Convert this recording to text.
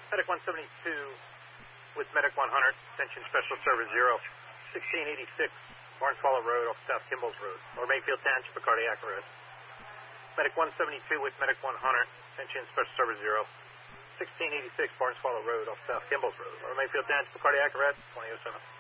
Medic 172 with Medic 100, attention Special Service 0, 1686 Barnes Hollow Road off South Kimball's Road, or Mayfield Township for cardiac arrest. Medic 172 with Medic 100, attention Special Service 0, 1686 Barnes Hollow Road off South Kimball's Road, or Mayfield Township for cardiac arrest, 2007.